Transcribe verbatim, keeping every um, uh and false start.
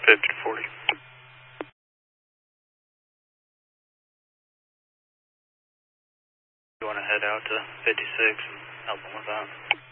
fifty to forty. You want to head out to fifty-six and help them with that?